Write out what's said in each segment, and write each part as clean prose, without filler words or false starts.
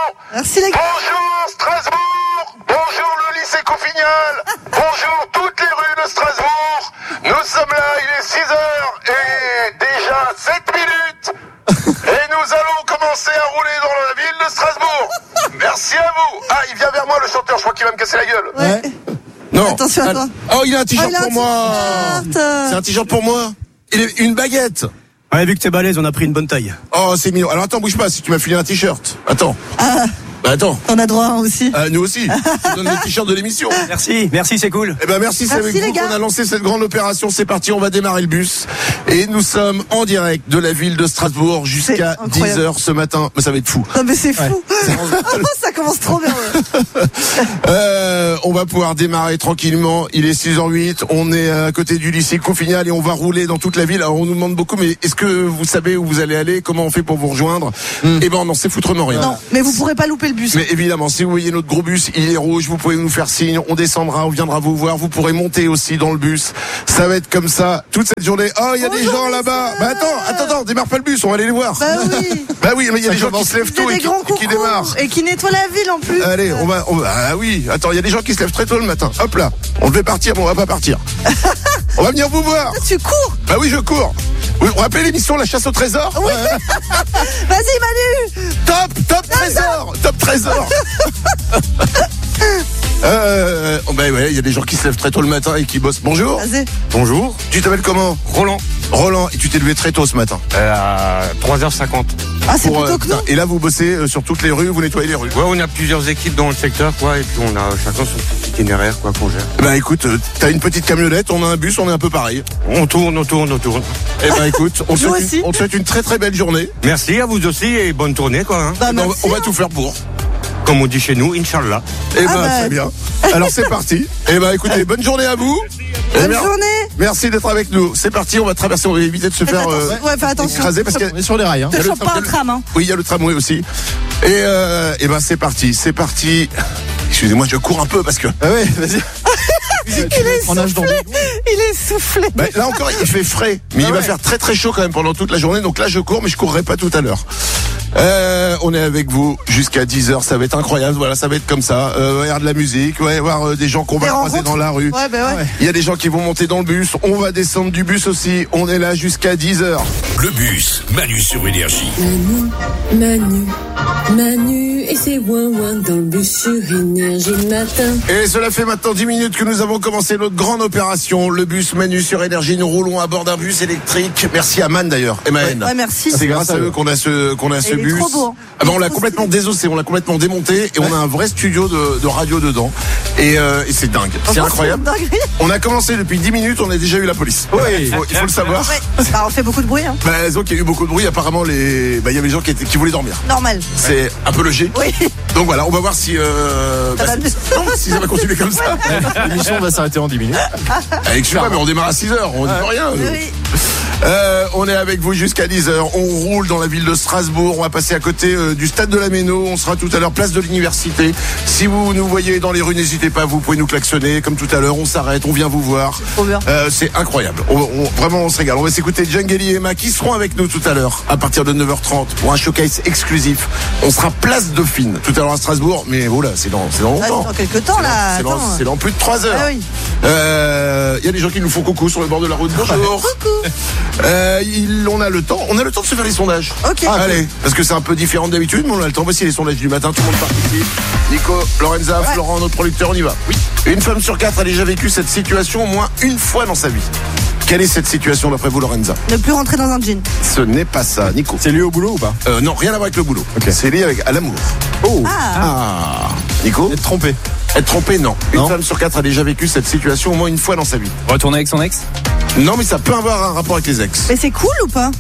Merci les gars. Bonjour Strasbourg. Bonjour le lycée Couffignal. Bonjour toutes les rues de Strasbourg. Nous sommes là, il est 6h et déjà 7 minutes. Et nous allons commencer à rouler dans la ville de Strasbourg. Merci à vous. Ah, il vient vers moi le chanteur, je crois qu'il va me casser la gueule. Ouais. Non. Attention à toi. Oh, il a un t-shirt il a pour un moi. t-shirt. C'est un t-shirt pour moi. Il est une baguette. Ouais, vu que t'es balèze, on a pris une bonne taille. Oh, c'est mignon. Alors attends, bouge pas, si tu m'as filé un t-shirt. Attends. Bah attends. T'en as droit à un aussi. Nous aussi. Je te donne le t-shirt de l'émission. Merci, c'est cool. Eh ben merci, c'est avec les vous gars. qu'on a lancé cette grande opération. C'est parti, on va démarrer le bus. Et nous sommes en direct de la ville de Strasbourg jusqu'à C'est incroyable. 10h ce matin. Mais ça va être fou. Non mais c'est fou. Ça commence trop bien. On va pouvoir démarrer tranquillement. Il est 6h08. On est à côté du lycée Couffignal et on va rouler dans toute la ville. Alors on nous demande beaucoup, mais est-ce que vous savez où vous allez aller? Comment on fait pour vous rejoindre? Eh ben on n'en sait foutrement rien. Non, mais vous pourrez pas louper le bus. Mais évidemment, si vous voyez notre gros bus, il est rouge, vous pouvez nous faire signe, on descendra, on viendra vous voir, vous pourrez monter aussi dans le bus. Ça va être comme ça toute cette journée. Oh, il y a des gens là-bas. Bah attends, démarre pas le bus, on va aller les voir. Bah oui. Bah oui, mais il y a des gens qui se lèvent tôt Des et grands qui démarrent. et qui nettoient la ville en plus. Allez, on va, ah oui, attends, il y a des gens qui se lèvent très tôt le matin. Hop là, on devait partir, mais on va pas partir. On va venir vous voir. Tu cours. Bah oui, je cours. Oui, on rappelle l'émission La Chasse au Trésor. Oui. Vas-y Manu. Top trésor. Top trésor. Ben ouais, il y a des gens qui se lèvent très tôt le matin et qui bossent. Bonjour. Vas-y. Bonjour. Tu t'appelles comment? Roland, Roland. Et tu t'es levé très tôt ce matin. à 3h50. Ah c'est plutôt que nous. Et là, vous bossez sur toutes les rues, vous nettoyez les rues. Ouais, on a plusieurs équipes dans le secteur, quoi, et puis on a chacun son petit itinéraire, quoi, qu'on gère. Ben écoute, t'as une petite camionnette, on a un bus, on est un peu pareil. On tourne. Eh ben écoute, on te Nous souhaite aussi. on te souhaite une très très belle journée. Merci à vous aussi et bonne tournée, quoi. Hein. Bah, Eh ben, merci, on va hein. tout faire pour. Comme on dit chez nous, Inch'Allah. Eh ben bah. très bien. Alors c'est parti. Eh ben écoutez, bonne journée à vous. Bonne journée. Merci d'être avec nous. C'est parti, on va traverser, on va éviter de se faire Fais attention. écraser parce qu'il y a sur les rails, hein. Te chope pas un tram, hein. Oui, il y a le tramway aussi. Et ben c'est parti. Excusez-moi, je cours un peu parce que. Ah ouais, vas-y. On nage dans des- Il est soufflé. Bah, là encore, il fait frais, mais il va faire très très chaud quand même pendant toute la journée. Donc là, je cours, mais je courrai pas tout à l'heure. On est avec vous jusqu'à 10h, ça va être incroyable. Voilà, ça va être comme ça. Il va y avoir de la musique, il va y avoir des gens qu'on va Des croiser rencontres. dans la rue. Ouais, bah ouais. Il y a des gens qui vont monter dans le bus. On va descendre du bus aussi. On est là jusqu'à 10h. Le bus, Manu sur Énergie. Manu et ses ouin-ouin dans le bus sur Énergie le matin. Et cela fait maintenant 10 minutes que nous avons commencé notre grande opération. Le bus Manu sur Énergie. Nous roulons à bord d'un bus électrique. Merci à Man d'ailleurs. Emmaël. Ouais, merci. C'est grâce à eux qu'on a ce Il est bus. trop beau, hein. Ah ben, on Il est l'a trop complètement désossé, on l'a complètement démonté et on a un vrai studio de radio dedans. Et c'est dingue. C'est Franchement, incroyable. c'est une dinguerie. On a commencé depuis 10 minutes, on a déjà eu la police. Oui. Il faut le savoir. Ouais. Bah, on fait beaucoup de bruit, hein. Bah, donc il y a eu beaucoup de bruit. Apparemment, il y avait des gens qui voulaient dormir. Normal. C'est un peu logique. Oui. Donc voilà, on va voir si si ça va continuer comme ça. L'émission va s'arrêter en 10 minutes. Excusez-moi, mais on démarre à 6h, on dit rien. Oui. On est avec vous jusqu'à 10h. On roule dans la ville de Strasbourg. On va passer à côté du stade de la Méno. On sera tout à l'heure place de l'université. Si vous nous voyez dans les rues, n'hésitez pas. Vous pouvez nous klaxonner comme tout à l'heure. On s'arrête, on vient vous voir. Trop bien. C'est incroyable. Vraiment, on se régale. On va s'écouter Djangeli et Emma qui seront avec nous tout à l'heure à partir de 9h30 pour un showcase exclusif. On sera place Dauphine tout à l'heure à Strasbourg. Mais voilà, c'est dans Ah, longtemps. dans quelques temps, là. C'est dans plus de 3 heures. Ah oui. Il y a des gens qui nous font coucou sur le bord de la route. Bonjour. Coucou. On a le temps de se faire les sondages. Ok. Allez, parce que c'est un peu différent d'habitude, mais on a le temps. Voici les sondages du matin, tout le monde participe. Nico, Lorenza, Ouais. Florent, notre producteur, on y va. Oui. Une femme sur 4 a déjà vécu cette situation au moins une fois dans sa vie. Quelle est cette situation d'après vous, Lorenza? Ne plus rentrer dans un jean. Ce n'est pas ça, Nico. C'est lié au boulot ou pas? Non, rien à voir avec le boulot. Ok. C'est lié à l'amour. Oh. Nico? Être trompé. Être trompé, non. Une Non. femme sur 4 a déjà vécu cette situation au moins une fois dans sa vie. Retourner avec son ex? Non, mais ça peut avoir un rapport avec les ex. Mais c'est cool ou pas?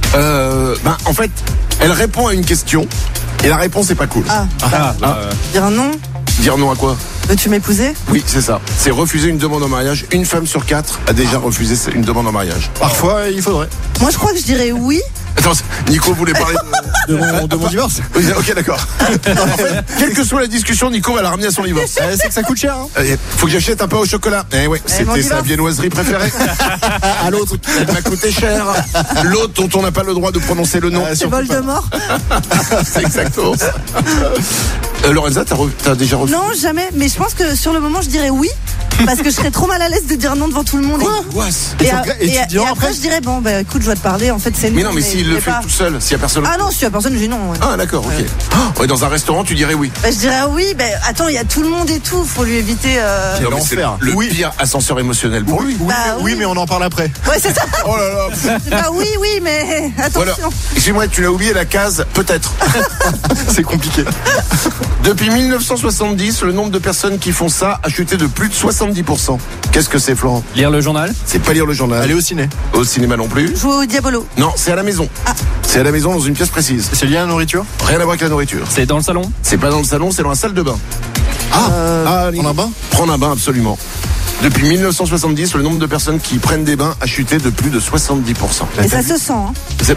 En fait, elle répond à une question et la réponse est pas cool. Dire non? Dire non à quoi? Veux-tu m'épouser? Oui, c'est ça. C'est refuser une demande en mariage. Une femme sur 4 a déjà refusé une demande en mariage. Parfois, il faudrait. Moi, je crois que je dirais oui. Attends, Nico voulait parler de... de mon divorce. Oui, ok, d'accord. En fait, quelle que soit la discussion, Nico va la ramener à son divorce. C'est que ça coûte cher. Hein. Faut que j'achète un pain au chocolat. Eh ouais, mon c'était sa divorce. viennoiserie préférée. À l'autre, elle m'a coûté cher. L'autre dont on n'a pas le droit de prononcer le nom. C'est Voldemort. C'est exactement ça. Lorenza, t'as déjà refusé? Non, jamais. Mais je pense que sur le moment, je dirais oui. Parce que je serais trop mal à l'aise de dire non devant tout le monde. Angoisse. Et tu dis non après, après je dirais bon, bah écoute, je vais te parler. En fait, c'est non. Mais non, mais s'il le fait pas... tout seul, s'il y a personne. Ah non, s'il y a personne, je dis non. Ouais. Ah d'accord, ok. Ouais, dans un restaurant, tu dirais oui. Bah, je dirais oui. Bah attends, il y a tout le monde et tout. Faut lui éviter. Non, mais c'est l'enfer. le pire ascenseur émotionnel pour lui. Oui, mais on en parle après. Ouais, c'est ça. Oh là là. Bah oui, mais Voilà. attention. Excuse-moi, tu l'as oublié la case peut-être. C'est compliqué. Depuis 1970, le nombre de personnes qui font ça a chuté de plus de 70%. Qu'est-ce que c'est, Florent? Lire le journal. C'est pas lire le journal. Aller au ciné. Au cinéma non plus. Jouer au Diabolo. Non, c'est à la maison. C'est à la maison dans une pièce précise. C'est lié à la nourriture. Rien à voir avec la nourriture. C'est dans le salon. C'est pas dans le salon, c'est dans la salle de bain. Prendre un bain. Prendre un bain, absolument. Depuis 1970, le nombre de personnes qui prennent des bains a chuté de plus de 70%. Et ça se sent. Hein. C'est-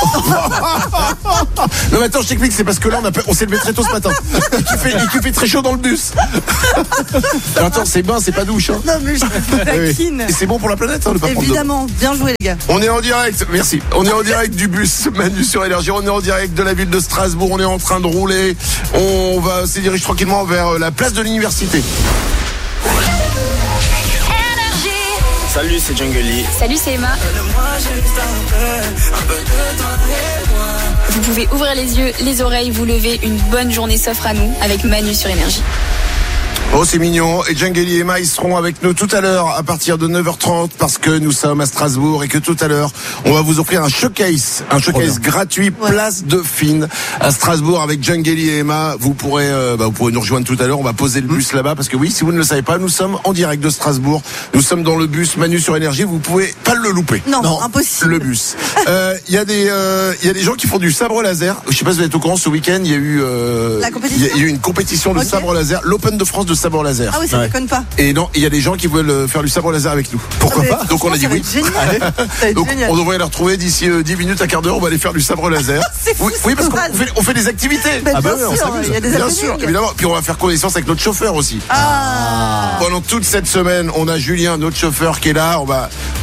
Non mais attends, je t'explique, c'est parce que là on s'est levé très tôt ce matin. Et qu'il fait très chaud dans le bus. Alors, attends, c'est bain, c'est pas douche. Hein. Non, mais je te taquine. Et c'est bon pour la planète, hein, de pas prendre de bain. Évidemment, bien joué les gars. On est en direct, merci. On est en direct du bus Manu sur Énergie. On est en direct de la ville de Strasbourg. On est en train de rouler. On va se diriger tranquillement vers la place de l'université. Salut, c'est Jungly. Salut, c'est Emma. Vous pouvez ouvrir les yeux, les oreilles, vous lever. Une bonne journée s'offre à nous avec Manu sur Énergie. Oh, c'est mignon. Et Jungly et Emma, ils seront avec nous tout à l'heure à partir de 9h30 parce que nous sommes à Strasbourg et que tout à l'heure, on va vous offrir un showcase gratuit, place de Fine à Strasbourg avec Jungly et Emma. Vous pourrez nous rejoindre tout à l'heure. On va poser le bus là-bas parce que oui, si vous ne le savez pas, nous sommes en direct de Strasbourg. Nous sommes dans le bus Manu sur Énergie. Vous pouvez pas le louper. Non, impossible. Le bus. Il y a des gens qui font du sabre laser. Je sais pas si vous êtes au courant, ce week-end, il y a eu, La compétition. il y a eu une compétition de Ok. sabre laser, l'Open de France de sabre laser. Ah oui, ça déconne pas. Et non, il y a des gens qui veulent faire du sabre laser avec nous. Pourquoi Ah, pas? mais Donc on a dit franchement, oui. ça va être génial. Ça va être Donc génial. on devrait les retrouver d'ici 10 minutes à quart d'heure. On va aller faire du sabre laser. C'est fou, Oui, parce cette phrase. qu'on fait des activités. Ben, Ah bah bien oui, on sûr, s'amuse. il y a des Bien happenings. sûr, évidemment. Puis on va faire connaissance avec notre chauffeur aussi. Ah. Pendant toute cette semaine, on a Julien, notre chauffeur, qui est là. On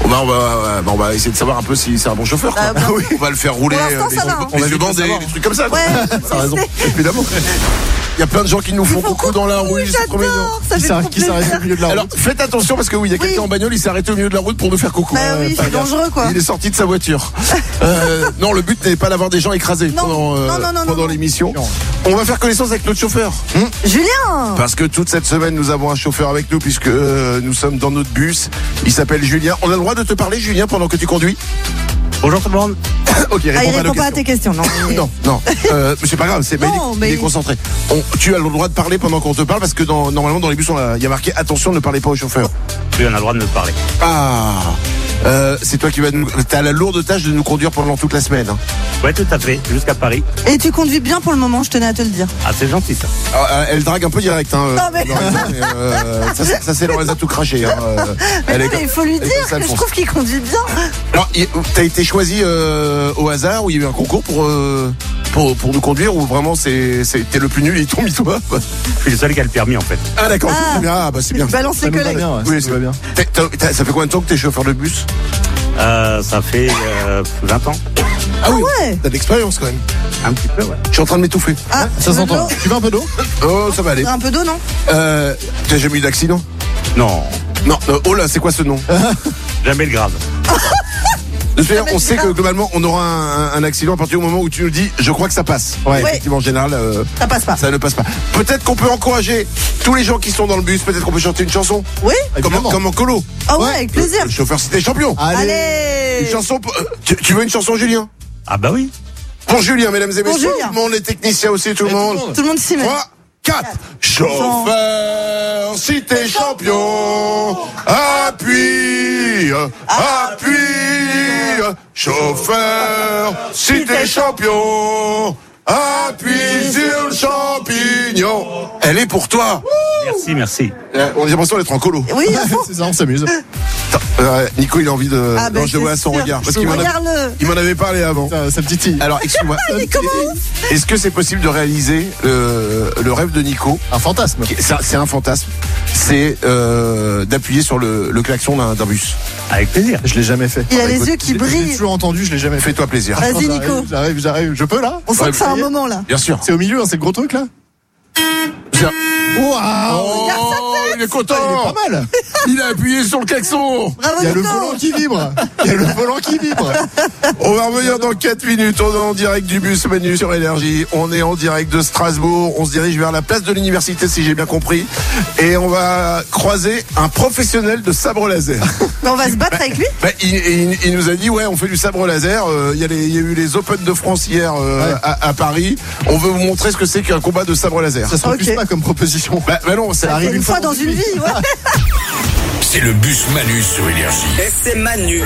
va essayer de savoir un peu si c'est un bon chauffeur. Quoi. Ah, bien sûr. On va le faire rouler. Pour l'instant, ça va, hein. Les yeux bandés, des trucs comme ça. quoi. Ouais, T'as raison. Évidemment. Il y a plein de gens qui nous font coucou dans la rue. C'est trop mignon. J'adore. Ça fait trop Qui s'arrête plaisir. au milieu de la route. Alors faites attention parce que oui, il y a quelqu'un en bagnole, il s'est arrêté au milieu de la route pour nous faire coucou. Bah oui, Faire c'est gaffe. dangereux, quoi. Il est sorti de sa voiture. Non, le but n'est pas d'avoir des gens écrasés Non. Non, pendant l'émission. On va faire connaissance avec notre chauffeur. Julien. Parce que toute cette semaine, nous avons un chauffeur avec nous puisque nous sommes dans notre bus. Il s'appelle Julien. On a le droit de te parler, Julien, pendant que tu conduis? Bonjour tout le monde. Ok, Ah, il réponds pas à répond nos pas à questions. tes questions, non. Non. Mais c'est pas grave, Non, il mais- est concentré. Tu as le droit de parler pendant qu'on te parle parce que normalement dans les bus, il y a marqué attention, ne parlez pas au chauffeur. Oui, on a le droit de me parler. Ah, c'est toi qui vas t'as la lourde tâche de nous conduire pendant toute la semaine. Hein. Ouais, tout à fait, jusqu'à Paris. Et tu conduis bien pour le moment, je tenais à te le dire. Ah, c'est gentil ça. Alors, elle drague un peu direct. Hein, Non, mais- Lorenza, mais, ça c'est Lorenza tout craché. Hein, Mais non, est mais il faut lui elle est dire comme ça, que je Alphonse. trouve qu'il conduit bien. Alors, t'as été choisi au hasard ou il y a eu un concours pour nous conduire ou vraiment t'es le plus nul et il tombe toi? Je suis le seul qui a le permis en fait. Ah d'accord, Ah. c'est bien. Ah, bah, c'est bien. Balance Ça les nous va collègues. bien. Ouais, Oui, ça nous va bien. Ça fait combien de temps que t'es chauffeur de bus? Ça fait 20 ans. Ah oui, ouais. t'as de l'expérience quand même. Un petit peu, ouais. Je suis en train de m'étouffer. Ah, Ça s'entend. Tu veux un peu d'eau? Oh, ça va aller. Un peu d'eau, non? T'as jamais eu d'accident? Non, Non. Oh là, c'est quoi ce nom? jamais le grave. De toute manière, on sait que globalement, on aura un accident à partir du moment où tu nous dis, je crois que ça passe. Ouais. Effectivement, en général, Ça passe pas. ça ne passe pas. Peut-être qu'on peut encourager tous les gens qui sont dans le bus. Peut-être qu'on peut chanter une chanson. Oui? Évidemment. Comme en colo. Ah ouais, avec plaisir. Le chauffeur Cité Champion. Allez. Une chanson. Tu veux une chanson, Julien? Ah bah oui. Pour Julien, mesdames et Pour messieurs. Julien. Tout le monde, les techniciens aussi, tout le monde. Tout le monde s'y met. 3, 4. Chauffeur, Cité Champion. Appuie. Chauffeur, Cité Champion. Appuie sur le champignon. Elle est pour toi. Merci. On a l'impression d'être en colo. Oui, à fond. C'est ça, on s'amuse. Nico, il a envie de. Ah, ben, non, je vois à son sûr. regard. Parce qu'il m'en avait parlé avant. Ça me titille. Alors, excuse-moi. Est-ce que c'est possible de réaliser le rêve de Nico? Un fantasme. C'est un fantasme. C'est d'appuyer sur le klaxon d'un bus. Avec plaisir. Je l'ai jamais fait. Il a les yeux qui J'ai brillent. toujours entendu, je l'ai jamais fait. Fais-toi plaisir. Vas-y, Nico. J'arrive. Je peux là? On sent que c'est un moment là. Bien sûr. C'est au milieu, hein, c'est le gros truc là? Waouh! Il est content! Il est pas mal! Il a appuyé sur le klaxon! Bravo, Il y a le Nico. volant qui vibre! On va revenir dans 4 minutes. On est en direct du bus Manu sur Énergie. On est en direct de Strasbourg. On se dirige vers la place de l'université, si j'ai bien compris. Et on va croiser un professionnel de sabre laser. Mais on va se battre avec lui. Bah, il nous a dit, ouais, on fait du sabre laser. Il y a eu les Open de France hier à Paris. On veut vous montrer ce que c'est qu'un combat de sabre laser. Ça se refuse pas comme proposition. Bah non, ça arrive Une fois dans une vie, ouais. C'est le bus Manu sur Énergie. Et c'est Manu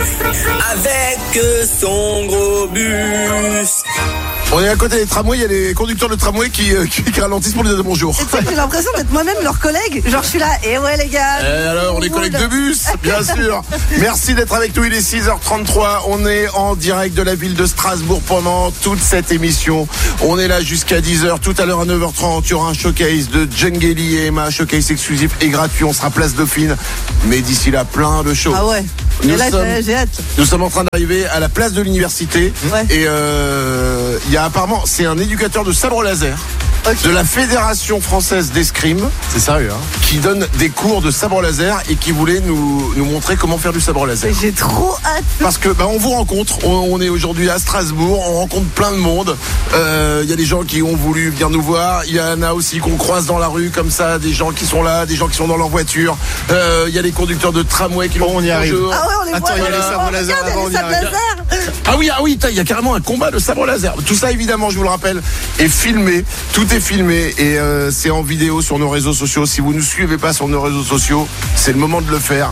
avec son gros bus. On est à côté des tramways, il y a les conducteurs de tramway qui ralentissent pour nous dire bonjour. Et tu sais que j'ai l'impression d'être moi-même leur collègue. Genre, je suis là, et ouais, les gars. Alors, les collègues de bus, bien sûr. Merci d'être avec nous, il est 6h33. On est en direct de la ville de Strasbourg pendant toute cette émission. On est là jusqu'à 10h. Tout à l'heure à 9h30, il y aura un showcase de Djengeli et Emma, showcase exclusif et gratuit. On sera place Dauphine. Mais d'ici là, plein de shows. Ah ouais. Et là, j'ai hâte. Nous sommes en train d'arriver à la place de l'université. Ouais. Et il y a apparemment, c'est un éducateur de sabre laser. Okay. De la Fédération Française d'Escrime. C'est sérieux, hein? Qui donne des cours de sabre laser et qui voulait nous montrer comment faire du sabre laser. J'ai trop hâte. Parce que on vous rencontre, on est aujourd'hui à Strasbourg, on rencontre plein de monde. Il y a des gens qui ont voulu venir nous voir. Il y en a aussi qu'on croise dans la rue comme ça, des gens qui sont là, des gens qui sont dans leur voiture. Il y a les conducteurs de tramway qui on y arrive. Ah ouais, on les voit. Attends, il y a les sabres laser Regarde, avant, il y a les sabres laser. Ah oui, il y a carrément un combat de sabre laser. Tout ça, évidemment, je vous le rappelle, est filmé. Tout est filmé et c'est en vidéo sur nos réseaux sociaux. Si vous ne nous suivez pas sur nos réseaux sociaux, c'est le moment de le faire.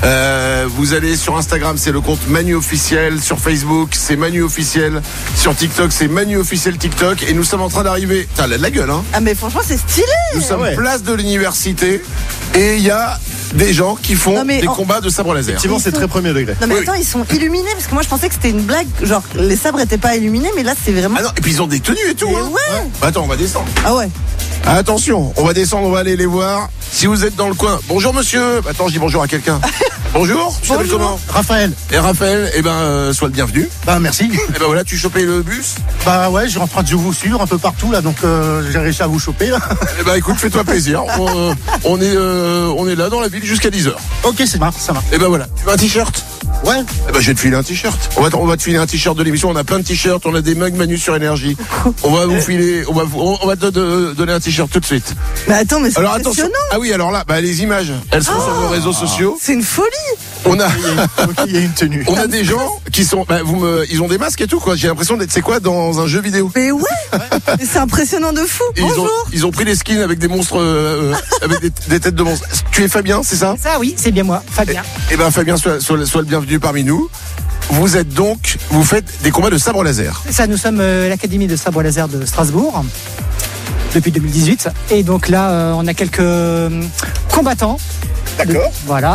Vous allez sur Instagram, c'est le compte Manu Officiel. Sur Facebook, c'est Manu Officiel. Sur TikTok, c'est Manu Officiel TikTok. Et nous sommes en train d'arriver. T'as de la gueule, hein? Ah, mais franchement, c'est stylé. Nous sommes place de l'université et il y a des gens qui font des combats de sabre laser. Effectivement, c'est très premier degré. Non mais attends, ils sont illuminés parce que moi je pensais que c'était une blague, genre les sabres étaient pas illuminés, mais là c'est vraiment. Ah non, et puis ils ont des tenues et tout. Mais hein. ouais. Attends, on va descendre. Ah ouais. Attention, on va descendre, on va aller les voir. Si vous êtes dans le coin, bonjour monsieur. Attends, je dis bonjour à quelqu'un. Bonjour, tu t'appelles comment? Raphaël. Et Raphaël, sois le bienvenu. Bah merci. Et ben voilà, tu chopais le bus. Bah ouais, je rentre de vous suivre un peu partout là, donc j'ai réussi à vous choper là. Et ben écoute, fais-toi plaisir. On est là dans la ville jusqu'à 10h. Ok, ça marche. Et ben voilà, tu veux un t-shirt? Ouais. Eh ben je vais te filer un t-shirt. On va te filer un t-shirt de l'émission. On a plein de t-shirts, on a des mugs Manu sur Énergie. On va vous filer, on va te donner un t-shirt tout de suite. Mais attends, mais c'est alors impressionnant. attention. Ah oui, alors là, les images, elles sont sur nos réseaux sociaux. C'est une folie. On a, il y a une tenue. On a des gens qui sont, ils ont des masques et tout quoi. J'ai l'impression d'être, c'est quoi, dans un jeu vidéo. Mais ouais. Mais c'est impressionnant de fou. Et bonjour. ils ont pris des skins avec des monstres, avec des têtes de monstres. Tu es Fabien, c'est ça? Ça oui, c'est bien moi, Fabien. Eh ben Fabien, sois le bienvenu parmi nous. Vous faites des combats de sabre laser. Ça, nous sommes l'Académie de sabre laser de Strasbourg depuis 2018. Et donc là, on a quelques combattants. D'accord. Voilà.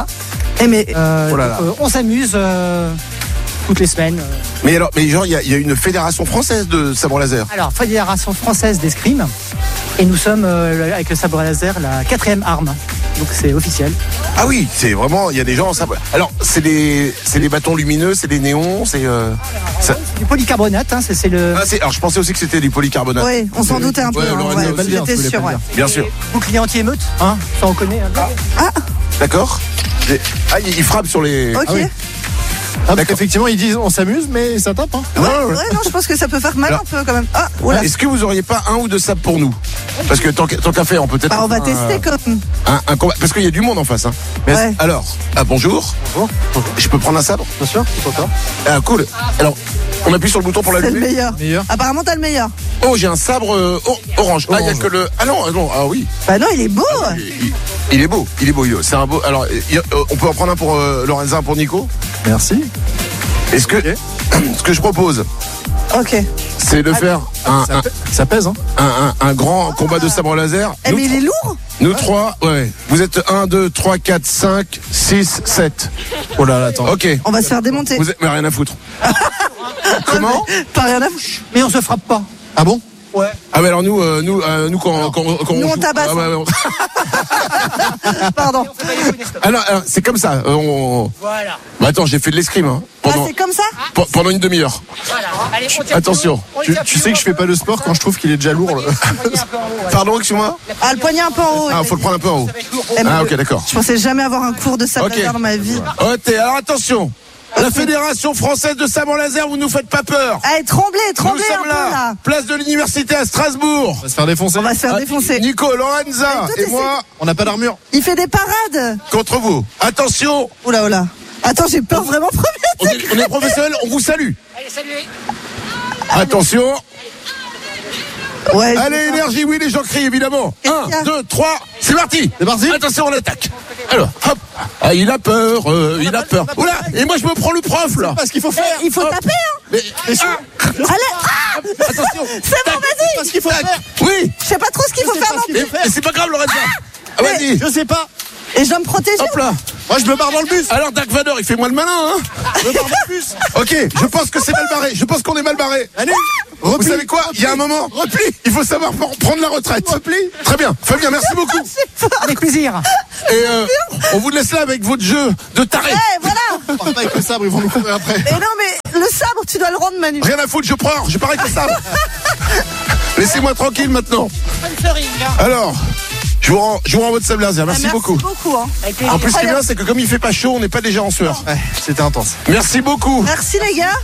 On s'amuse toutes les semaines. Mais genre, il y a une fédération française de sabre laser. Alors, Fédération française d'escrime. Et nous sommes, avec le sabre laser, la 4e arme. Donc c'est officiel. Ah oui, c'est vraiment, il y a des gens en sabre. Alors, c'est des bâtons lumineux, c'est des néons, c'est du polycarbonate, hein, c'est le. Alors je pensais aussi que c'était du polycarbonate. Oui, on s'en doutait un peu. J'étais sûr, ouais. Bien sûr. Bouclier anti-émeute, hein, ça on connaît. Hein. Ah. D'accord. Ah, il frappe sur les. Ok. Ah oui. Effectivement, ils disent on s'amuse, mais ça tape. Hein. Ouais, non, je pense que ça peut faire mal un peu quand même. Ah, voilà. Est-ce que vous auriez pas un ou deux sabres pour nous? Parce que tant qu'à faire, on peut peut-être. On va tester comme. Un combat, parce qu'il y a du monde en face. Hein. Ouais. Alors, bonjour. Bonjour. Je peux prendre un sabre? Bien sûr, pourquoi pas. Ah, cool. Alors, on appuie sur le bouton pour l'allumer. C'est le meilleur. Apparemment, t'as le meilleur. Oh, j'ai un sabre orange. Ah, il y a que le. Ah non, ah oui. Bah non, il est beau. Il est beau. C'est un beau. Alors, on peut en prendre un pour Lorenza, un pour Nico. Merci. Ce que je propose, c'est de faire Ça pèse, hein. un grand combat de sabre laser. Eh, mais il est lourd. Nous 3, ouais. Vous êtes 1, 2, 3, 4, 5, 6, 7. Oh là là, attends. Ok. On va se faire démonter. Vous êtes, mais rien à foutre. Comment? Pas rien à foutre. Mais on se frappe pas. Ah bon? Ouais. Ah mais alors nous quand Nous, on joue- tabasse. Ah, ouais, Pardon. alors, c'est comme ça. Voilà. Bah attends, j'ai fait de l'escrime hein, Ah, c'est comme ça? pendant une demi-heure. Voilà. Allez, on tire Attention. Tu sais que je fais pas de sport quand je trouve qu'il est déjà lourd. Pardon, excuse-moi. Ah, le poignet un peu en haut. Ah, faut le prendre un peu en haut. Eh, mais Ah, ok, d'accord. Je pensais jamais avoir un cours de sabre Ok. laser dans ma vie. Ok, alors attention. La Fédération Française de Sabre Laser, vous nous faites pas peur. Allez, tremblez Nous un sommes peu là. Place de l'Université à Strasbourg. On va se faire défoncer. On va se faire défoncer. Nico, Lorenza toi, et t'es- moi On n'a pas d'armure. Il fait des parades. contre vous. Attention, Oula, oula. Attends, j'ai peur vraiment premier. on est professionnels, on vous salue. Allez, salut. Attention. Ouais. Allez, énergie, oui, les gens crient évidemment. Qu'est-ce qu'il y a 1, 2, 3, c'est parti. C'est parti. Attention, on attaque. Alors, hop. Ah, il a peur, il a peur. Oula, et moi je me prends le prof là. Pas ce qu'il faut faire. Il faut taper, hein. Mais, Allez, ah. attention. C'est bon, vas-y. Pas ce qu'il faut faire. Oui, Je sais pas trop ce qu'il faut faire non mais, plus. mais c'est pas grave, Lorenza. Ah, vas-y. Je sais pas. Et je dois me protéger. Hop là. Moi, je me barre dans le bus. Alors, Dark Vador, il fait moins le malin, hein. Je me barre dans le bus. Ok, je pense que c'est mal barré. Je pense qu'on est mal barré. Allez. Vous Repli. savez quoi? Il y a un moment. Repli. Il faut savoir prendre la retraite. Repli. Très bien. Fabien, merci beaucoup. Avec plaisir. Et on vous laisse là avec votre jeu de taré. Eh, voilà. On part pas avec le sabre, ils vont nous courir après. Et non, mais le sabre, tu dois le rendre, Manu. Rien à foutre, je prends. Je pars avec le sabre. Laissez-moi tranquille maintenant. Sponsoring, hein. Alors, je vous rends votre sable laser. Merci Ah, beaucoup. hein. Avec plaisir. En plus, ce qui est bien, c'est que comme il fait pas chaud, on n'est pas déjà en sueur. Ouais, c'était intense. Merci beaucoup. Merci, les gars.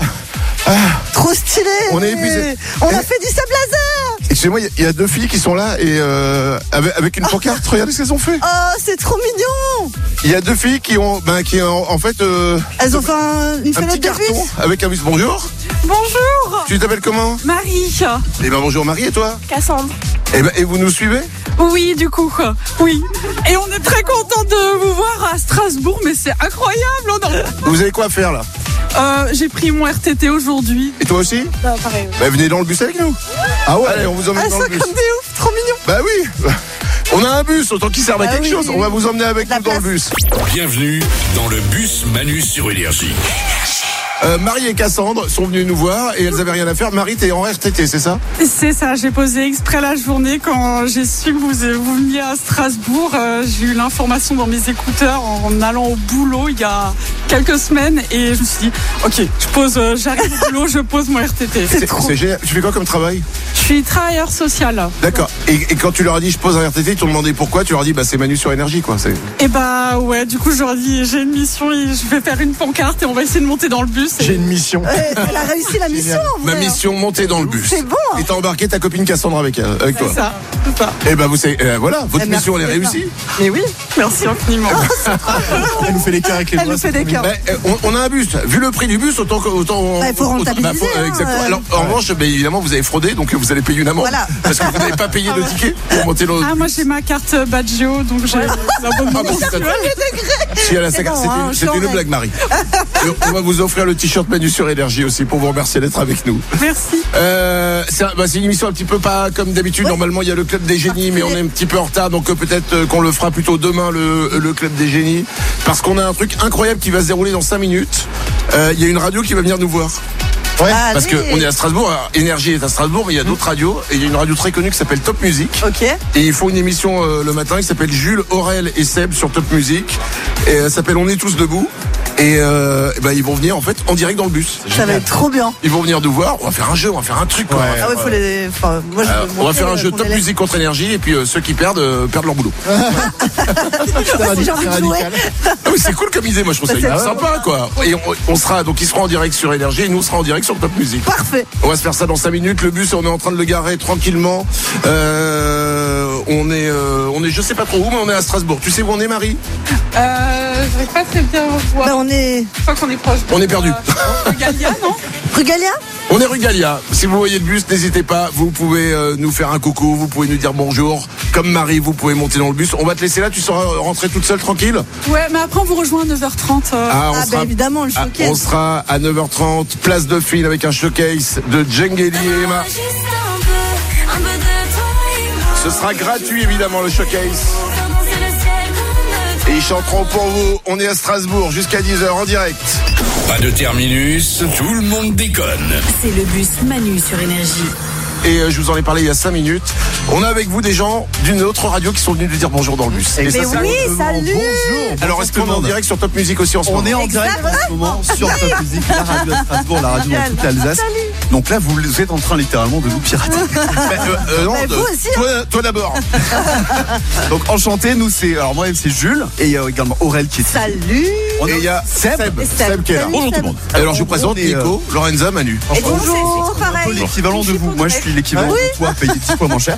Trop stylé. On est épuisés. On a fait du sable laser. Excusez-moi, il y a deux filles qui sont là et avec une pancarte. Regardez ce qu'elles ont fait. Oh, c'est trop mignon. Il y a deux filles qui ont en fait Elles ont fait une un fenêtre petit de carton bus. avec un bus. Bonjour. Bonjour, Tu t'appelles comment? Marie, Eh ben bonjour Marie, et toi? Cassandre. Et vous nous suivez? Oui, du coup, oui. Et on est très content de vous voir à Strasbourg, mais c'est incroyable. Vous avez quoi à faire là? J'ai pris mon RTT aujourd'hui. Et toi aussi? Pareil. Bah venez dans le bus avec nous. Ah ouais. Allez, on vous emmène Ah, dans ça le bus. comme des ouf, trop mignon. Bah oui. On a un bus, autant qu'il serve à Ah quelque oui. chose. On va vous emmener avec La nous dans le place. bus. Bienvenue dans le bus Manu sur Énergie. Marie et Cassandre sont venues nous voir et elles avaient rien à faire. Marie, t'es en RTT, c'est ça? C'est ça, j'ai posé exprès la journée quand j'ai su que vous veniez à Strasbourg. J'ai eu l'information dans mes écouteurs en allant au boulot il y a quelques semaines et je me suis dit, ok, j'arrive au boulot, je pose mon RTT. C'est génial. Tu fais quoi comme travail? Je suis travailleur social. D'accord. Et quand tu leur as dit je pose un RTT, ils t'ont demandé pourquoi? Tu leur as dit bah c'est Manu sur Énergie quoi. Et bah ouais, du coup je leur dis j'ai une mission, je vais faire une pancarte et on va essayer de monter dans le bus. J'ai une mission. Elle a réussi la mission. en vrai. Ma mission, monter dans le bus. C'est bon, hein. Et t'as embarqué ta copine Cassandre avec toi. C'est ça. Et ben vous savez, voilà, votre Eh, mission elle est merci, réussie. Mais oui, merci infiniment. Elle nous fait les cœurs avec les Elle doigts. nous fait des cœurs. Ben, on a un bus. Vu le prix du bus, autant. Bah, il faut rentabiliser, hein, exactement. Alors en revanche, ben, évidemment, vous avez fraudé, donc vous allez payer une amende. Voilà. Parce que vous n'avez pas payé le ticket pour monter le. Ah moi j'ai ma carte Badgeo donc j'ai l'abonnement Ah, bah, c'est mensuel. Si elle a sa C'est carte, bon, hein, c'était je une l'aurai. blague, Marie. Et on va vous offrir le t-shirt Manu sur Énergie aussi pour vous remercier d'être avec nous. Merci. C'est une émission un petit peu pas comme d'habitude. Normalement, il y a le club des génies, mais on est un petit peu en retard, donc peut-être qu'on le fera plutôt demain le club des génies, parce qu'on a un truc incroyable qui va se dérouler dans 5 minutes. Il y a une radio qui va venir nous voir. Ouais. Parce qu'on est à Strasbourg, alors, Énergie est à Strasbourg, mais il y a d'autres radios, et il y a une radio très connue qui s'appelle Top Music. Ok. Et ils font une émission le matin qui s'appelle Jules, Aurel et Seb sur Top Music. Et elle s'appelle On est tous debout. Et ils vont venir en fait en direct dans le bus. Ça va être trop bien. Ils vont venir nous voir, on va faire un jeu, on va faire un truc. quoi. Ah ouais, faut les. Enfin, moi, je veux On va montrer faire un jeu qu'on Top est Music contre Énergie et puis ceux qui perdent leur boulot. Si j'ai envie de jouer. Ah oui, c'est cool comme idée, moi je trouve ça Bah, c'est sympa quoi. Et on sera donc ils seront en direct sur Énergie et nous on sera en direct sur Top Music. Parfait. On va se faire ça dans 5 minutes. Le bus, on est en train de le garer tranquillement. On est je sais pas trop où, mais on est à Strasbourg. Tu sais où on est, Marie? Je vais pas très bien voir. Bah, on est. Je crois qu'on est proche. On est perdu. Galia, non? Rue Gallia. On est rue Gallia. Si vous voyez le bus, n'hésitez pas. Vous pouvez nous faire un coucou, vous pouvez nous dire bonjour. Comme Marie, vous pouvez monter dans le bus. On va te laisser là, tu seras rentrée toute seule, tranquille. Ouais, mais après on vous rejoint à 9h30. Évidemment, le showcase. On sera à 9h30, place Dauphine, avec un showcase de Djengeli et Emma. Ce sera gratuit, évidemment, le showcase. Et ils chanteront pour vous. On est à Strasbourg jusqu'à 10h en direct. Pas de terminus, tout le monde déconne. C'est le bus Manu sur Énergie. Et je vous en ai parlé il y a 5 minutes. On a avec vous des gens d'une autre radio qui sont venus nous dire bonjour dans le bus. Mais oui, salut. Alors est-ce qu'on est en direct sur Top Music aussi en ce moment? On est en direct en ce moment sur Top Music, la radio à Strasbourg, la radio dans toute l'Alsace. Donc là, vous êtes en train littéralement de nous pirater. Non, vous aussi, toi d'abord. Donc enchanté, nous c'est, alors moi c'est Jules et il y a également Aurel qui est ici. Salut. Et il y a Seb qui est là. Bonjour tout le monde. Alors je vous présente Nico, Lorenza, Manu. Et bonjour, Un peu pareil. l'équivalent de vous. Moi je suis l'équivalent de toi payé 10 fois moins cher.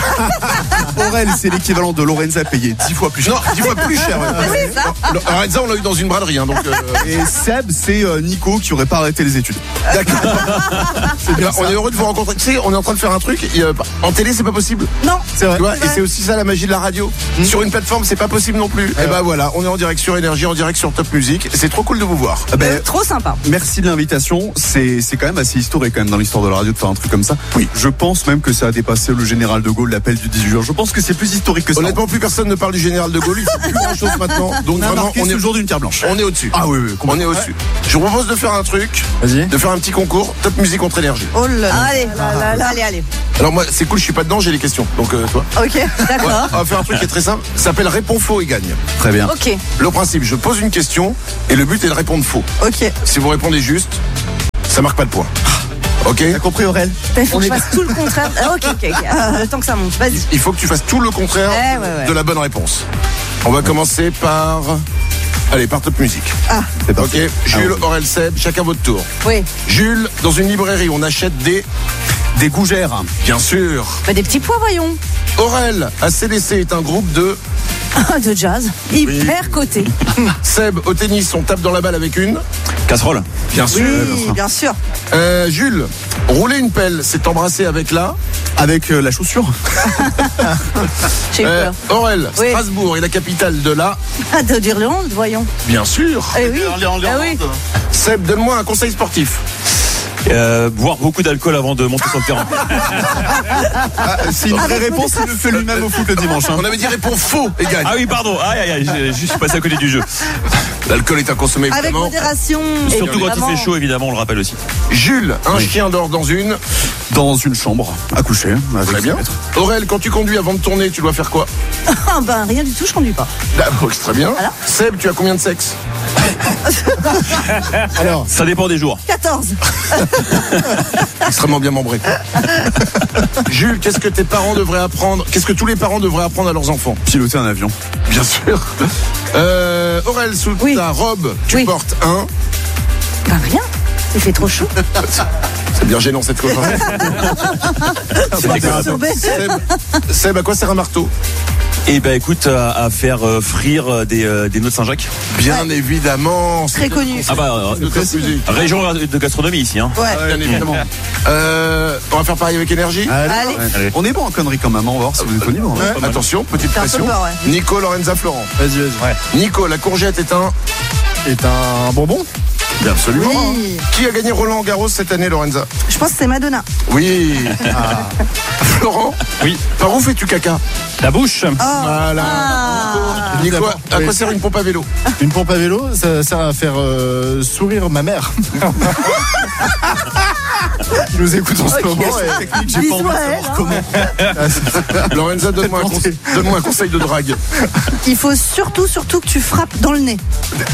Aurel c'est l'équivalent de Lorenza payé 10 fois plus cher. Non, 10 fois plus cher. Oui, ça. Lorenza, on l'a eu dans une braderie. Donc, Et Seb c'est Nico qui aurait pas arrêté les études. D'accord. On est heureux de vous rencontrer. Tu sais, on est en train de faire un truc. En télé, c'est pas possible. Non. C'est vrai. Et c'est aussi ça la magie de la radio. Sur une plateforme, c'est pas possible non plus. Et ben voilà, on est en direct sur Énergie, en direct sur Top Music. C'est trop cool de vous voir. Trop sympa. Merci de l'invitation. C'est quand même assez historique quand même dans l'histoire de la radio de faire un truc comme ça. Oui. Je pense même que ça a dépassé le général de Gaulle, l'appel du 18 juin. Je pense que c'est plus historique que ça. Honnêtement, plus personne ne parle du général de Gaulle. Il fait plus grand chose maintenant. Donc vraiment, on est toujours d'une pierre blanche. On est au-dessus. Ah oui, On est au-dessus. Je vous propose de faire un truc. Vas-y. De faire un petit concours Top Music contre Énergie. Oh là là. Allez. Alors moi, c'est cool, je suis pas dedans, j'ai les questions. Donc toi. Ok, d'accord. Ouais, on va faire un truc qui est très simple. Ça s'appelle Réponds faux et gagne. Très bien. Ok. Le principe, je pose une question et le but est de répondre faux. Ok. Si vous répondez juste, ça marque pas de points. Ok. T'as compris Aurel? Il faut que je fasse tout le contraire. Ok. Le temps que ça monte. Vas-y. Il faut que tu fasses tout le contraire ouais. de la bonne réponse. On va commencer par... Allez, par Top Music. C'est parti. Ok. Jules, Aurel, Seb, chacun votre tour. Oui. Jules, dans une librairie, on achète des gougères. Bien sûr. Des petits pois, voyons. Aurel, ACDC est un groupe de... De jazz. Hyper coté. Seb, au tennis, on tape dans la balle avec une... Casserole. Bien sûr. Oui, bien sûr. Jules, rouler une pelle, c'est embrasser avec la... Avec la chaussure. J'ai eu peur. Aurel, Oui. Strasbourg est la capitale de la... De l'Irlande, voyons. Bien sûr. Eh oui. Oui. Seb, donne-moi un conseil sportif. Boire beaucoup d'alcool avant de monter sur le terrain. C'est une vraie réponse, il le fait lui-même au foot le dimanche. On avait dit réponds faux et gagne. Ah oui, pardon. Aïe, je suis passé à côté du jeu. L'alcool est à consommer Avec vraiment. modération. Surtout quand évidemment. il fait chaud, évidemment, on le rappelle aussi. Jules, un chien dort dans une... Dans une chambre, à coucher. Très bien. Aurel, quand tu conduis avant de tourner, tu dois faire quoi? Rien du tout, je conduis pas. Très bien. Voilà. Seb, tu as combien de sexe? Alors, ça dépend des jours. 14. Extrêmement bien membré. Jules, qu'est-ce que tes parents devraient apprendre? Qu'est-ce que tous les parents devraient apprendre à leurs enfants? Piloter un avion. Bien sûr. Aurel, sous ta robe, tu portes un... Rien. Il fait trop chaud. C'est bien gênant cette chose. Seb, à quoi sert un marteau? Eh ben écoute, à faire frire des noix de Saint-Jacques. Bien évidemment. Très connu. Ah bah, région de gastronomie ici. Hein. Ouais. Bien évidemment. On va faire pareil avec Énergie. Allez. On est bon en conneries quand même, on va voir si vous êtes au niveau. Attention, petite T'as un peu pression. peur, ouais. Nico, Lorenza, Florent. vas-y. Nico, la courgette est un... Est un bonbon? Bien absolument. Oui. Qui a gagné Roland Garros cette année, Lorenza? Je pense que c'est Madonna. Oui. Florent? Oui. Par où fais-tu caca? La bouche. Voilà. Nico, à quoi sert une pompe à vélo? Une pompe à vélo, ça sert à faire sourire ma mère. Qui nous écoute en ce moment. Technique, j'ai pas envie de savoir comment. Lorenza, donne-moi un conseil de drague. Il faut surtout que tu frappes dans le nez.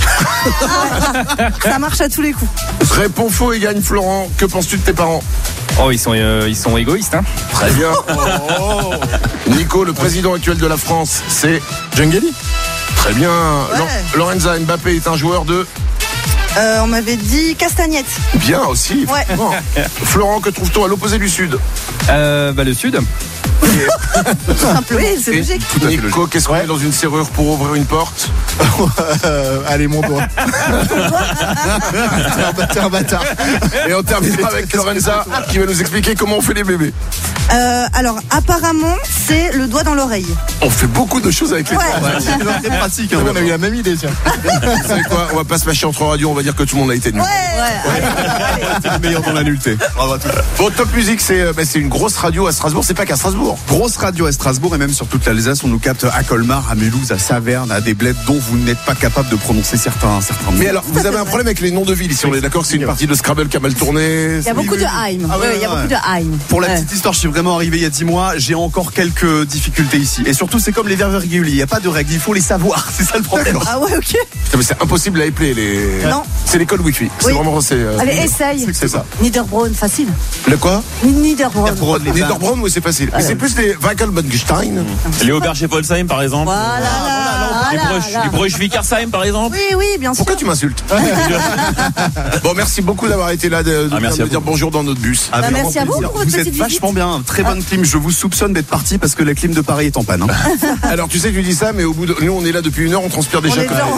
Ça marche à tous les coups. Réponds faux et gagne, Florent. Que penses-tu de tes parents? Oh, ils sont égoïstes, hein. Très bien. Nico, le président actuel de la France, c'est Djengeli. très bien. Ouais. Lorenza, Mbappé est un joueur de... On m'avait dit Castagnette. Bien aussi. Ouais. effectivement. Florent, que trouve-t-on à l'opposé du sud? Le sud. Oui, c'est logique. Nico, qu'est-ce qu'on met dans une serrure pour ouvrir une porte? Allez, mon doigt. T'es un bâtard. Et on terminera avec Lorenza qui va nous expliquer comment on fait les bébés. Alors, apparemment, c'est le doigt dans l'oreille. On fait beaucoup de choses avec les doigts. C'est pratique. On a eu la même idée, tiens. Vous savez quoi? On va pas se fâcher entre radios, on va dire que tout le monde a été nul. C'est le meilleur dans la nullité. Bravo à tous. Bon, Top Music, c'est une grosse radio à Strasbourg. C'est pas qu'à Strasbourg. Grosse radio à Strasbourg et même sur toute l'Alsace. On nous capte à Colmar, à Mulhouse, à Saverne, à des bleds dont vous n'êtes pas capable de prononcer certains mots. Mais alors, vous avez un problème avec les noms de villes ici. On est d'accord que c'est une partie de Scrabble qui a mal tourné. Il y a beaucoup de Heim. Il y a beaucoup de Heim. Pour la petite histoire, je suis vraiment arrivé il y a 10 mois. J'ai encore quelques difficultés ici. Et surtout, c'est comme les verbes irréguliers. Il n'y a pas de règles. Il faut les savoir. C'est ça le problème. Ah ouais, ok. Putain, mais c'est impossible à épeler. Non. C'est l'école Wi-Fi. C'est vraiment. Allez, essaye. C'est ça. Niederbronn, facile. Le quoi? Niederbronn. Niederbronn, oui, c'est facile. Mais c'est plus les Wackelbonstein. Les Auberge-Polsheim, par exemple. Voilà. Les Bruch-Wickersheim, par exemple. Oui, bien sûr. Pourquoi tu m'insultes? Bon, merci beaucoup d'avoir été là, de dire bonjour dans notre bus. Merci à vous pour votre Vous êtes petite vachement visite. bien. Très bonne clim. Je vous soupçonne d'être parti parce que la clim de Paris est en panne. Alors, tu sais que tu dis ça, mais au bout de. Nous, on est là depuis une heure, on transpire déjà.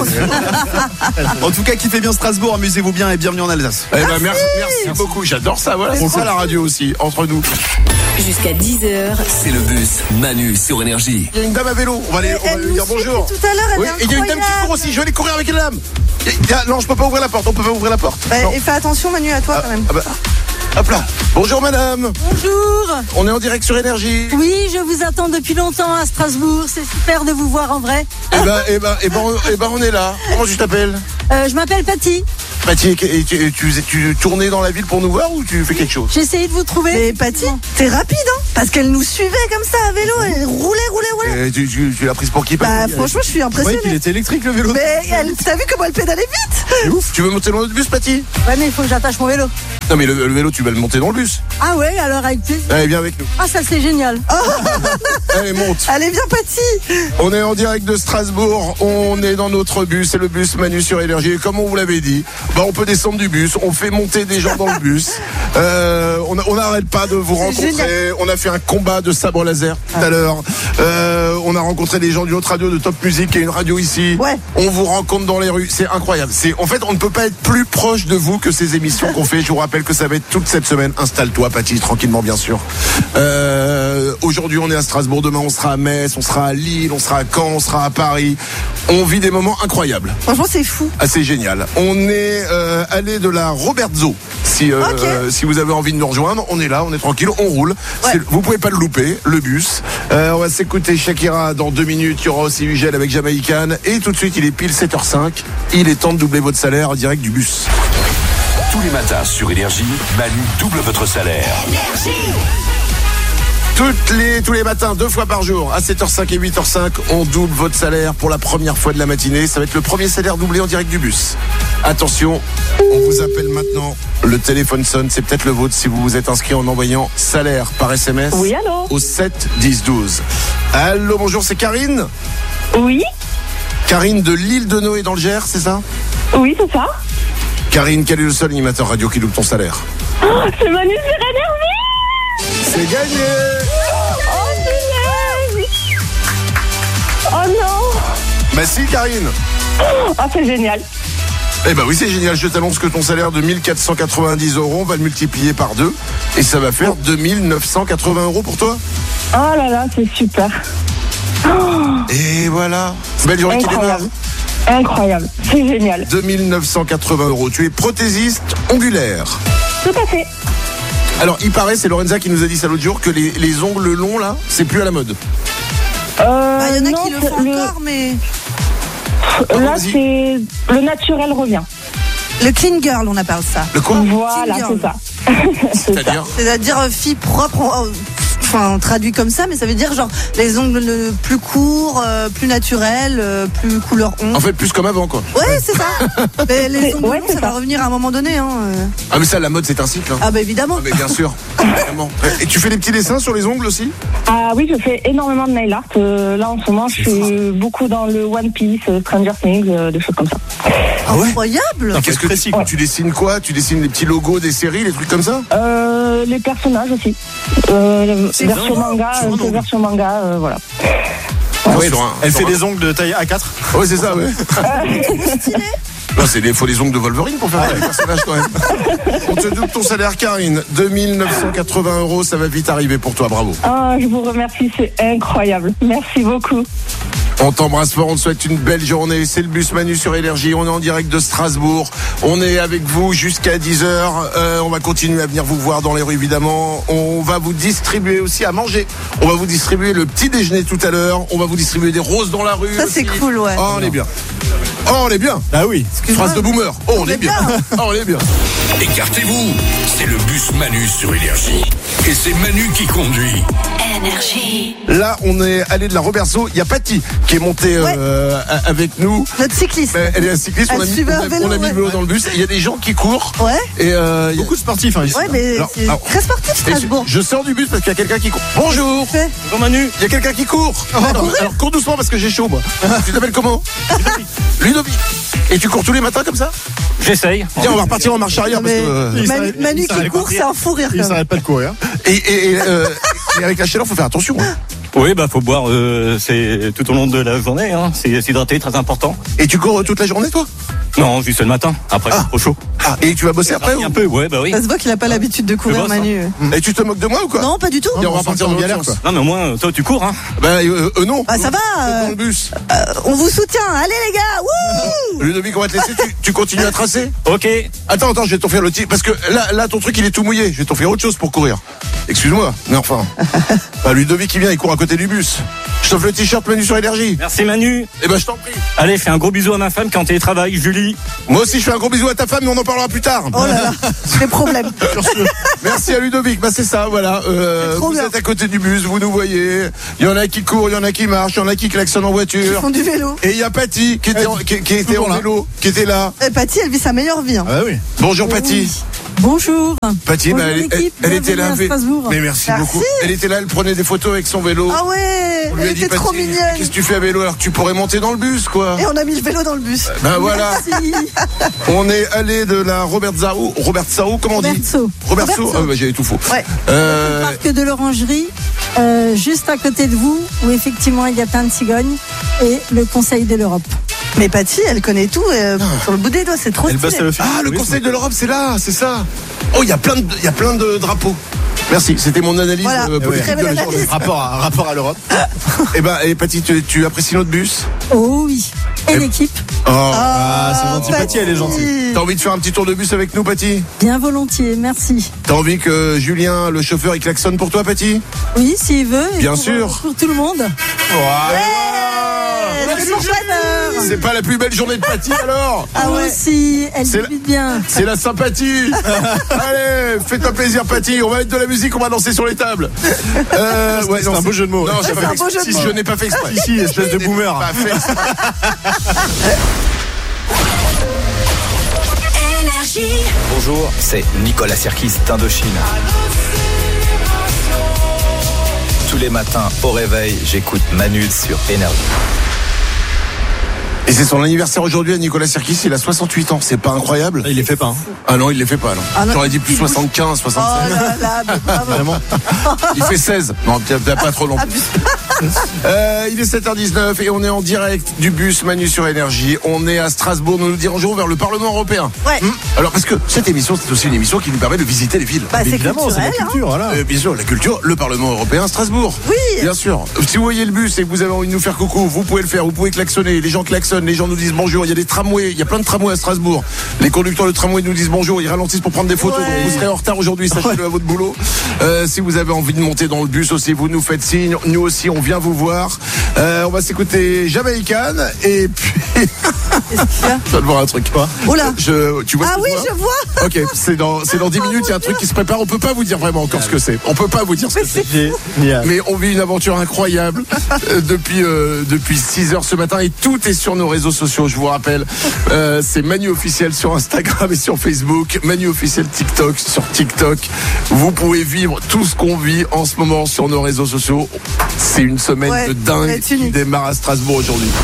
En tout cas, kiffez bien Strasbourg, amusez-vous bien et bienvenue en Alsace. Eh ben, merci beaucoup. J'adore ça. Voilà, c'est ça la radio aussi, entre nous. Jusqu'à 10h. C'est le bus Manu sur Énergie. Il y a une dame à vélo. On va lui dire bonjour. Tout à l'heure, elle Oui, est et il y a une dame qui court aussi. Je vais aller courir avec une dame. Non, je peux pas ouvrir la porte. On peut pas ouvrir la porte. Et fais attention, Manu, à toi quand même. Hop là. Bonjour madame. Bonjour. On est en direct sur Énergie. Oui, je vous attends depuis longtemps à Strasbourg. C'est super de vous voir en vrai. Eh ben, on est là. Comment tu t'appelles? Je m'appelle Patty. Patty, tu tournais dans la ville pour nous voir ou tu fais quelque chose? J'ai essayé de vous trouver. Mais Patty, t'es rapide, hein? Parce qu'elle nous suivait comme ça à vélo. Elle roulait. Tu l'as prise pour qui? Bah, franchement, je suis impressionnée. Oui, il était électrique le vélo. Mais t'as vu comment elle pédalait vite? C'est ouf. Tu veux monter dans notre bus, Patty? Ouais, mais il faut que j'attache mon vélo. Non, mais le vélo, tu vas le monter dans le bus. Ah ouais, alors avec plaisir. Allez, viens avec nous. Ah, ça c'est génial. Allez, monte. Allez, viens, Patty. On est en direct de Strasbourg. On est dans notre bus. C'est le bus Manu sur Énergie. Et comme on vous l'avait dit, on peut descendre du bus. On fait monter des gens dans le bus. On n'arrête pas de vous rencontrer. Génial. On a fait un combat de sabre laser tout à l'heure. On a rencontré des gens d'une autre radio, de Top Music, qui est une radio ici. Ouais. On vous rencontre dans les rues. C'est incroyable. En fait, on ne peut pas être plus proche de vous que ces émissions qu'on fait. Je vous rappelle que ça va être toute cette semaine. Installe-toi, Patty, tranquillement, bien sûr. Aujourd'hui, on est à Strasbourg. Demain, on sera à Metz, on sera à Lille, on sera à Caen, on sera à Paris. On vit des moments incroyables. Franchement, c'est fou. Ah, c'est génial. On est allé de la Robertzo. Si vous avez envie de nous rejoindre, on est là, on est tranquille, on roule. Ouais. Vous pouvez pas le louper, le bus. On va s'écouter Shakira dans 2 minutes. Il y aura aussi Ugel avec Jamaïcan. Et tout de suite, il est pile 7h05. Il est temps de doubler votre salaire en direct du bus. Tous les matins sur Énergie, Manu double votre salaire. Énergie. Tous les matins, 2 fois par jour, à 7h05 et 8h05, on double votre salaire pour la première fois de la matinée. Ça va être le premier salaire doublé en direct du bus. Attention, on vous appelle maintenant. Le téléphone sonne, c'est peut-être le vôtre si vous vous êtes inscrit en envoyant salaire par SMS. Oui, allô. Au 7 10 12. Allô, bonjour, c'est Karine? Oui. Karine de l'île de Noé dans le Gers, c'est ça? Oui, c'est ça. Karine, quel est le seul animateur radio qui double ton salaire? C'est Manu sur Énergie. C'est gagné. Oh, génial. Oh non. Bah si, Karine. Oh, c'est génial. Eh ben oui, c'est génial. Je t'annonce que ton salaire de 1 490 €, on va le multiplier par 2 et ça va faire 2 980 € pour toi. Oh là là, c'est super. Oh. Et voilà. Belle journée qui démarre. Incroyable, c'est génial. 2 980 €. Tu es prothésiste ongulaire. Tout à fait. Alors, il paraît, c'est Lorenza qui nous a dit ça l'autre jour, que les ongles longs, là, c'est plus à la mode. Il y en a qui le font encore, mais... Là, c'est... Le naturel revient. Le clean girl, on appelle ça. Le quoi? Voilà, c'est ça. C'est-à-dire fille propre... Enfin, traduit comme ça, mais ça veut dire genre les ongles plus courts, plus naturels, plus couleur ongle. En fait, plus comme avant, quoi. Ouais, c'est ça. Mais les ongles longs, ça va revenir à un moment donné. Hein. Ah, mais ça, la mode, c'est un cycle. Hein. Ah, bah évidemment. Ah, mais bien sûr. Et tu fais des petits dessins sur les ongles aussi? Ah oui, je fais énormément de nail art. Là, en ce moment, je suis beaucoup dans le One Piece, Stranger Things, des choses comme ça. Ah ouais? Incroyable. Qu'est-ce que tu dessines quoi? Tu dessines des petits logos, des séries, des trucs comme ça? les personnages aussi. Version manga, voilà. Ouais, elle fait des ongles de taille A4. Oui, c'est ça, ouais. Non, il faut des ongles de Wolverine pour faire les personnages quand même. On te double ton salaire, Karine. 2 980 €, ça va vite arriver pour toi, bravo. Ah, je vous remercie, c'est incroyable. Merci beaucoup. On t'embrasse fort, on te souhaite une belle journée. C'est le bus Manu sur Énergie. On est en direct de Strasbourg. On est avec vous jusqu'à 10h. On va continuer à venir vous voir dans les rues, évidemment. On va vous distribuer aussi à manger. On va vous distribuer le petit déjeuner tout à l'heure. On va vous distribuer des roses dans la rue. Ça, aussi. c'est cool, ouais. Oh, on est bien. Oh, on est bien. Ah oui. Phrase de boomer. Oh, on est bien. Oh, on est bien. Écartez-vous, c'est le bus Manu sur Énergie. Et c'est Manu qui conduit. Énergie. Là, on est allé de la Robertso. Il y a Patty qui est montée avec nous. Notre cycliste. Elle est un cycliste. On a mis le vélo dans le bus. Il y a des gens qui courent. Ouais. Et beaucoup de sportifs. Hein, ici. Ouais, mais c'est très sportif, Strasbourg. Je sors du bus parce qu'il y a quelqu'un qui court. Bonjour. Bonjour Manu. Il y a quelqu'un qui court. Alors cours doucement parce que j'ai chaud, moi. Tu t'appelles comment? Ludovic. Et tu cours tous les matins comme ça? J'essaye. Tiens, on va repartir en marche arrière parce que Manu qui court, c'est un fou rire. Il s'arrête pas de courir. Et avec la chaleur, faut faire attention. Oui, faut boire c'est tout au long de la journée. Hein. C'est s'hydrater, très important. Et tu cours toute la journée, toi? Non, juste le matin. Après, c'est trop chaud. Ah, et tu vas bosser après un peu, ouais, oui. Ça se voit qu'il a pas l'habitude de courir, Manu. Et tu te moques de moi ou quoi? Non, pas du tout. Et on va partir en galère, quoi. Non, mais au moins, toi, tu cours, hein. Non. Ah, ça va. Dans le bus. On vous soutient. Allez, les gars. Wouh! Ludovic, on va te laisser. Tu continues à tracer? Ok. Attends, je vais t'offrir le petit. Parce que là, ton truc, il est tout mouillé. Je vais t'offrir autre chose pour courir. Excuse-moi. Mais enfin. Ludovic, il vient, il court à côté du bus. Je t'offre le t-shirt Manu sur Énergie. Merci Manu. Eh ben, je t'en prie. Allez, fais un gros bisou à ma femme qui est en télétravail, Julie. Moi aussi, je fais un gros bisou à ta femme, mais on en parlera plus tard. Oh là là, j'ai problème. Merci à Ludovic. C'est ça, voilà. Vous êtes à côté du bus, vous nous voyez. Il y en a qui courent, il y en a qui marchent, il y en a qui klaxonnent en voiture. Ils font du vélo. Et il y a Patty qui était en vélo, qui était là. Et Patty, elle vit sa meilleure vie. Hein. Ah oui. Bonjour Patty. Bonjour. Patty, elle était là. Mais merci beaucoup. Elle était là, elle prenait des photos avec son vélo. Ah ouais, on lui elle a dit, était trop Patty, mignonne. Qu'est-ce que tu fais à vélo alors que tu pourrais monter dans le bus, quoi? Et on a mis le vélo dans le bus. Ben voilà. On est allé de la Robertsau, comment on dit? Robertsau. Ah, j'avais tout faux. Ouais. Le parc de l'Orangerie, juste à côté de vous, où effectivement il y a plein de cigognes, et le Conseil de l'Europe. Mais Patty, elle connaît tout sur le bout des doigts, c'est trop stylé. Le Conseil de l'Europe, c'est là, c'est ça. Oh, il y a plein de drapeaux. Merci, c'était mon analyse politique de la journée. Rapport à l'Europe. Et Patty, tu apprécies notre bus? Oh oui. Et l'équipe. C'est gentil. Patty, elle est gentille. T'as envie de faire un petit tour de bus avec nous, Patty? Bien volontiers, merci. T'as envie que Julien, le chauffeur, il klaxonne pour toi, Patty? Oui, s'il veut. Bien sûr. Pour tout le monde. C'est pas la plus belle journée de Patty alors? Ah ouais, si, elle débute bien. C'est la sympathie. Allez, fais-toi plaisir, Patty. On va mettre de la musique, on va danser sur les tables. C'est un beau jeu de mots. Non, je n'ai pas fait exprès. Ici, espèce de boomer. Bonjour, c'est Nicolas Sirkis d'Indochine. Tous les matins au réveil, j'écoute Manu sur Énergie. Et c'est son anniversaire aujourd'hui à Nicolas Sirkis, il a 68 ans, c'est pas incroyable? Il les fait pas. Hein. Ah non, il les fait pas. J'aurais dit plus 75, 76. Oh là là, vraiment. Il fait 16. Non, t'as pas trop long. Il est 7h19 et on est en direct du bus Manu sur Énergie. On est à Strasbourg, nous nous dirigeons vers le Parlement européen. Ouais. Alors parce que cette émission, c'est aussi une émission qui nous permet de visiter les villes. C'est évidemment, c'est la culture, voilà. Bien sûr, la culture, le Parlement européen, Strasbourg. Oui. Bien sûr. Si vous voyez le bus et que vous avez envie de nous faire coucou, vous pouvez le faire, vous pouvez klaxonner. Les gens klaxonnent, les gens nous disent bonjour. Il y a des tramways, il y a plein de tramways à Strasbourg. Les conducteurs de tramway nous disent bonjour, ils ralentissent pour prendre des photos. Ouais. Donc vous serez en retard aujourd'hui, sachez-le à votre boulot. Si vous avez envie de monter dans le bus aussi, vous nous faites signe. Nous aussi, on vient vous voir. On va s'écouter Jamaïcan et puis. Je vais te voir un truc. Quoi? Oula. Tu vois? Ah oui, je vois. Ok, c'est dans 10 minutes. Il y a un truc qui se prépare. On peut pas vous dire vraiment encore ce que c'est. On peut pas vous dire ce que c'est. Mais on vit une aventure incroyable depuis 6h ce matin et tout est sur nos réseaux sociaux. Je vous rappelle, c'est Manu officiel sur Instagram et sur Facebook. Manu officiel TikTok sur TikTok. Vous pouvez vivre tout ce qu'on vit en ce moment sur nos réseaux sociaux. C'est une semaine de dingue qui démarre à Strasbourg aujourd'hui.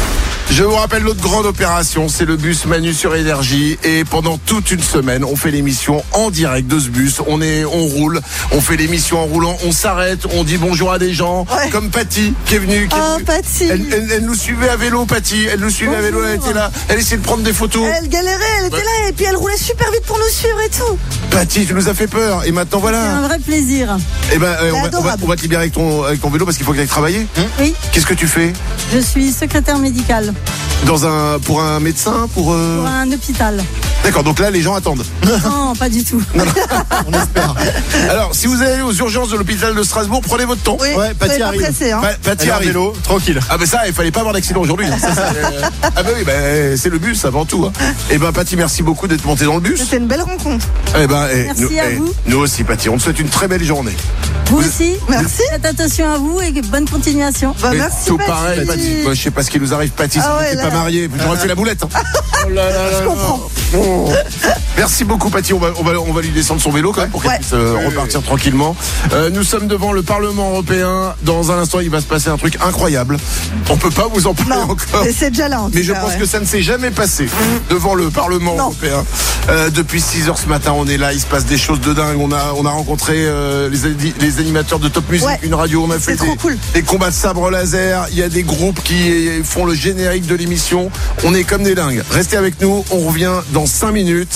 Je vous rappelle l'autre grande opération, c'est le bus Manu sur Énergie. Et pendant toute une semaine, on fait l'émission en direct de ce bus. On roule, on fait l'émission en roulant, on s'arrête, on dit bonjour à des gens, comme Patty qui est venue. Patty. Elle nous suivait à vélo, Patty. Elle nous suivait à vélo, elle était là. Elle essayait de prendre des photos. Elle galérait, elle était là et puis elle roulait super vite pour nous suivre et tout. Patty, tu nous as fait peur. Et maintenant voilà. C'est un vrai plaisir. Eh ben, on va te libérer avec ton vélo parce qu'il faut que tu ailles travailler. Oui. Qu'est-ce que tu fais? Je suis secrétaire médicale. Pour un médecin, pour un hôpital. D'accord, donc là les gens attendent. Non, pas du tout. Non, on espère. Alors, si vous allez aux urgences de l'hôpital de Strasbourg, prenez votre temps. Oui, Patty arrive. Pressé, hein. Patty arrive. Vélo, tranquille. Ah ben ça, il fallait pas avoir d'accident aujourd'hui. Ah ben oui, c'est le bus avant tout. Hein. Et ben Patty, merci beaucoup d'être montée dans le bus. C'était une belle rencontre. Merci à vous. Nous aussi, Patty, on te souhaite une très belle journée. Vous aussi. Merci. Faites attention à vous et bonne continuation. Merci tout Patty. pareil, Patty. Moi, je sais pas ce qui nous arrive, Patty, si tu n'étais pas mariée. J'aurais fait la boulette. Hein. Oh là là là. Je comprends. Oh. Merci beaucoup, Patty. On va lui descendre son vélo quand même pour qu'elle puisse repartir tranquillement. Nous sommes devant le Parlement européen. Dans un instant, il va se passer un truc incroyable. On peut pas vous en parler encore. Mais c'est déjà là. Mais je pense que ça ne s'est jamais passé devant le Parlement européen. Depuis 6h ce matin, on est là. Il se passe des choses de dingue. On a rencontré les animateurs de Top Music, une radio. On a fait des combats de sabre laser. Il y a des groupes qui font le générique de l'émission. On est comme des dingues. Restez avec nous. On revient dans 5 minutes.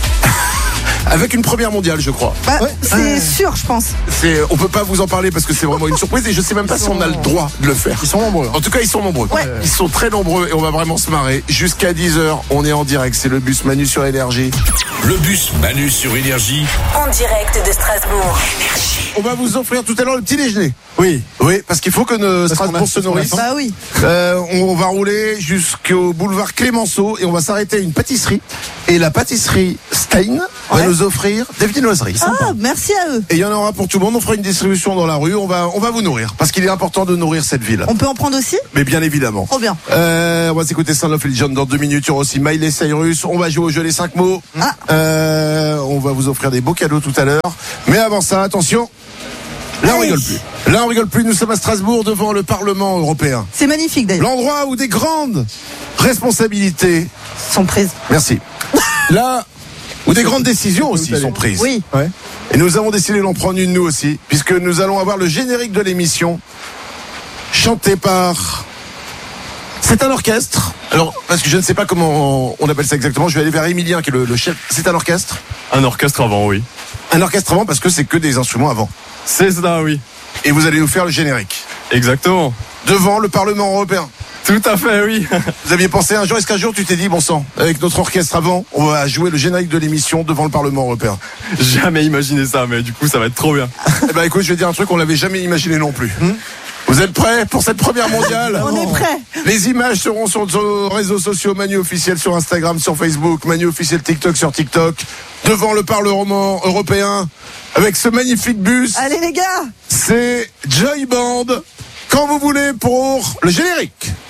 Avec une première mondiale, je crois. C'est sûr, je pense. On peut pas vous en parler parce que c'est vraiment une surprise et je sais même pas si on a le droit de le faire. Ils sont nombreux. En tout cas, ils sont nombreux. Ils sont très nombreux et on va vraiment se marrer. Jusqu'à 10h, on est en direct. C'est le bus Manu sur Énergie. Le bus Manu sur Énergie. En direct de Strasbourg. On va vous offrir tout à l'heure le petit déjeuner. Oui, parce qu'il faut que Strasbourg se nourrisse. Bah oui. On va rouler jusqu'au boulevard Clémenceau et on va s'arrêter à une pâtisserie. Et la pâtisserie Stein va nous offrir des viennoiseries. Ah, merci à eux. Et il y en aura pour tout le monde. On fera une distribution dans la rue. On va vous nourrir parce qu'il est important de nourrir cette ville. On peut en prendre aussi? Mais bien évidemment. Trop bien. On va s'écouter Sound of Legend dans 2 minutes. Il y aura aussi Miley Cyrus. On va jouer au jeu les 5 mots. On va vous offrir des beaux cadeaux tout à l'heure. Mais avant ça, attention. Là, on rigole plus. Là, on rigole plus. Nous sommes à Strasbourg devant le Parlement européen. C'est magnifique d'ailleurs. L'endroit où des grandes responsabilités sont prises. Merci. Là où des grandes décisions aussi sont prises. Oui. Et nous avons décidé d'en prendre une nous aussi, puisque nous allons avoir le générique de l'émission chanté par... C'est un orchestre. Alors, parce que je ne sais pas comment on appelle ça exactement, je vais aller vers Emilien qui est le chef. C'est un orchestre? Un orchestre avant, oui. Un orchestre avant parce que c'est que des instruments avant. C'est ça, oui. Et vous allez nous faire le générique. Exactement. Devant le Parlement européen. Tout à fait, oui. Vous aviez pensé un jour, est-ce qu'un jour tu t'es dit, bon sang, avec notre orchestre avant, on va jouer le générique de l'émission devant le Parlement européen? Jamais imaginé ça, mais du coup ça va être trop bien. Eh ben écoute, je vais dire un truc qu'on l'avait jamais imaginé non plus. Vous êtes prêts pour cette première mondiale? On est prêts. Les images seront sur nos réseaux sociaux, Manu officiel sur Instagram, sur Facebook, Manu officiel TikTok sur TikTok, devant le Parlement européen, avec ce magnifique bus. Allez les gars. C'est Joy Band, quand vous voulez pour le générique.